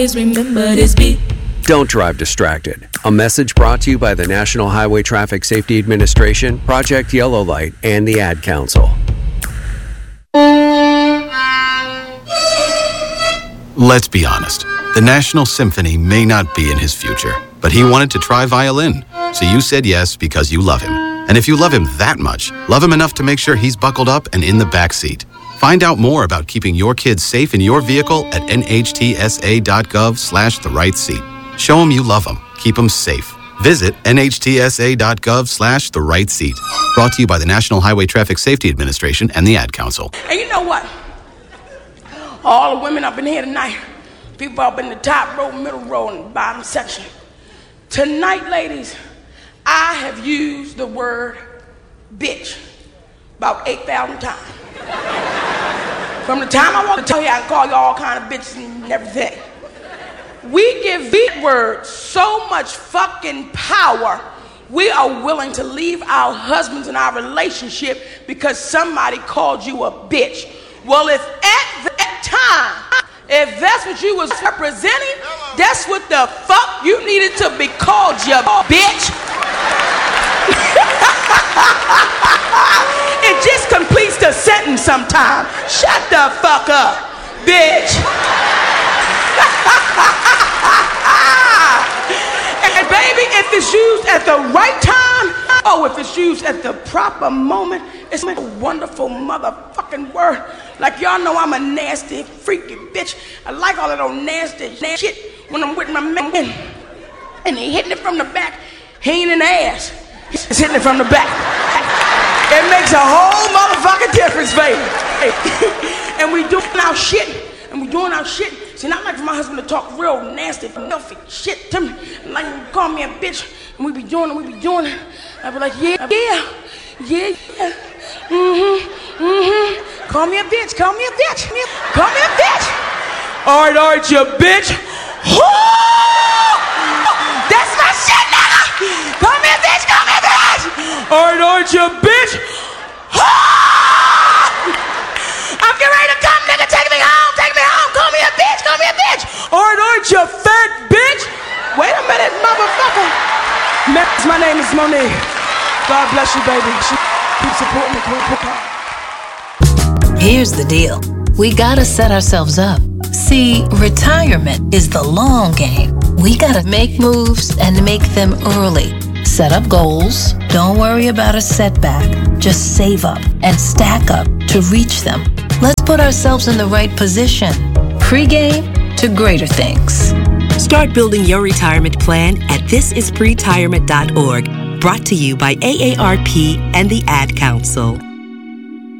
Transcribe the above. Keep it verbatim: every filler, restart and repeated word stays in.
remember this beat. Don't drive distracted. A message brought to you by the National Highway Traffic Safety Administration, Project Yellow Light, and the Ad Council. Let's be honest. The National Symphony may not be in his future, but he wanted to try violin. So you said yes because you love him. And if you love him that much, love him enough to make sure he's buckled up and in the back seat. Find out more about keeping your kids safe in your vehicle at nhtsa.gov slash the right seat. Show them you love them. Keep them safe. Visit nhtsa.gov slash the right seat. Brought to you by the National Highway Traffic Safety Administration and the Ad Council. And you know what? All the women up in here tonight, people up in the top row, middle row, and the bottom section. Tonight, ladies, I have used the word bitch about eight thousand times. From the time I want to tell you, I can call you all kind of bitches and everything. We give these words so much fucking power, we are willing to leave our husbands and our relationship because somebody called you a bitch. Well, if at that time, if that's what you was representing, that's what the fuck you needed to be called, you bitch. It just completes the sentence sometimes. Shut the fuck up, bitch. And baby, if it's used at the right time, oh, if it's used at the proper moment, it's a wonderful motherfucking word. Like y'all know I'm a nasty, freaky bitch. I like all of those nasty shit when I'm with my man. And he hitting it from the back. He ain't in the ass. He's hitting it from the back. It makes a whole motherfucking difference, baby. And we doing our shit. And we doing our shit. See, not like for my husband to talk real nasty, filthy shit to me. And like he call me a bitch. And we be doing it, we be doing it. I be like, yeah, yeah, yeah, yeah. Mm-hmm, mm-hmm. Call me a bitch, call me a bitch. Call me a bitch. All right, all right, you bitch. That's my shit, nigga. Call me a bitch, call me a bitch. All right, all right, you bitch. I'm getting ready to come, nigga. Take me home, take me home. Call me a bitch, call me a bitch. All right, all right, you fat bitch. Wait a minute, motherfucker. My name is Monique. God bless you, baby. Keep supporting me. Here's the deal. We gotta set ourselves up. See, retirement is the long game. We gotta make moves and make them early. Set up goals. Don't worry about a setback. Just save up and stack up to reach them. Let's put ourselves in the right position. Pre-game to greater things. Start building your retirement plan at this is pretirement dot org. Brought to you by A A R P and the Ad Council.